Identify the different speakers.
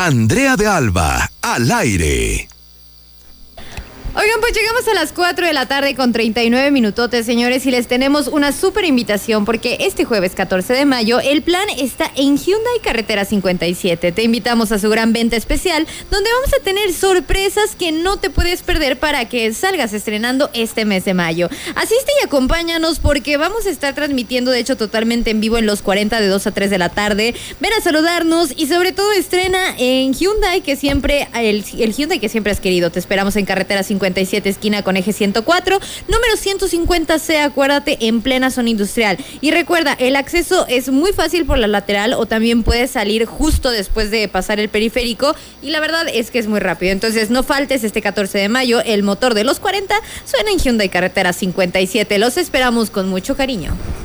Speaker 1: Andrea de Alba, al aire.
Speaker 2: Oigan, pues llegamos a las 4 de la tarde con 39 minutotes, señores, y les tenemos una súper invitación porque este jueves 14 de mayo el plan está en Hyundai Carretera 57. Te invitamos a su gran venta especial donde vamos a tener sorpresas que no te puedes perder para que salgas estrenando este mes de mayo. Asiste y acompáñanos porque vamos a estar transmitiendo, de hecho, totalmente en vivo en los 40 de 2 a 3 de la tarde. Ven a saludarnos y sobre todo estrena en Hyundai, que siempre, el Hyundai que siempre has querido. Te esperamos en Carretera 57, esquina con eje 104, número 150C, acuérdate, en plena zona industrial. Y recuerda, el acceso es muy fácil por la lateral o también puedes salir justo después de pasar el periférico y la verdad es que es muy rápido. Entonces no faltes este 14 de mayo, el motor de los 40 suena en Hyundai Carretera 57. Los esperamos con mucho cariño.